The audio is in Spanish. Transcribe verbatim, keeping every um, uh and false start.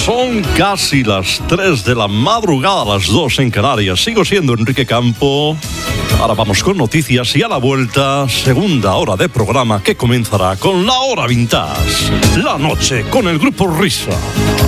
Son casi las tres de la madrugada, las dos en Canarias. Sigo siendo Enrique Campo. Ahora vamos con noticias y a la vuelta, segunda hora de programa que comenzará con la hora vintage. La noche con el Grupo Risa.